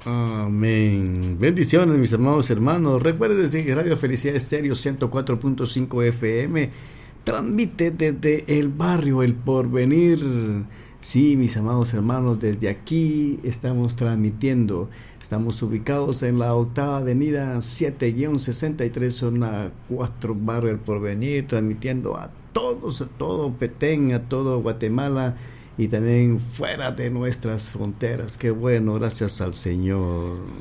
Amén. Bendiciones, mis amados hermanos. Recuerden que Radio Felicidad Estéreo 104.5 FM transmite desde el barrio El Porvenir. Sí, mis amados hermanos, desde aquí estamos transmitiendo. Estamos ubicados en la octava avenida 7-63, zona 4, barrio El Porvenir, transmitiendo a todos, a todo Petén, a todo Guatemala y también fuera de nuestras fronteras. Qué bueno, gracias al Señor.